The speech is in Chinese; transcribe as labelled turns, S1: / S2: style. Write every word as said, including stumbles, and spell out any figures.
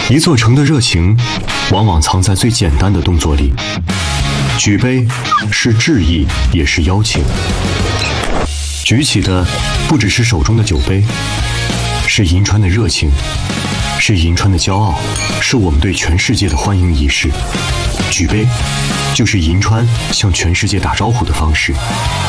S1: 一座城的热情，往往藏在最简单的动作里。举杯是致意，也是邀请。举起的不只是手中的酒杯，是银川的热情，是银川的骄傲，是我们对全世界的欢迎仪式。举杯，就是银川向全世界打招呼的方式。